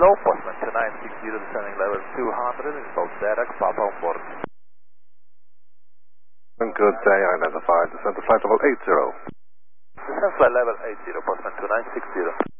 Hello, Postman 2960, descending level 200, insult Derek, Papa on board. Good day, identified, descent to flight level 80. Descent flight level 80, Postman 2960.